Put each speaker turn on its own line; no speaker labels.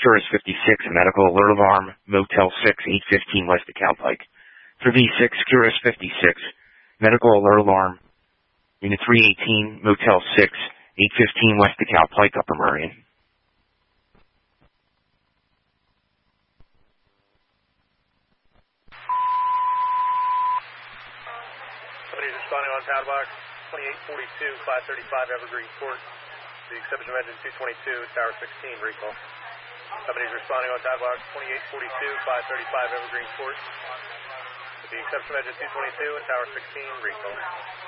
Cirrus 56, medical alert alarm, Motel 6, 815 West DeKalb Pike. For V6, Cirrus 56, medical alert alarm, Unit 318, Motel 6, 815 West DeKalb Pike, Upper Merion.
Somebody's responding on Tower Box 2842, 535 Evergreen Court. The exception of engine 222, Tower 16, recall. Somebody's responding on Tower Box 2842, 535 Evergreen Court. The exception of engine 222 and Tower 16, recall.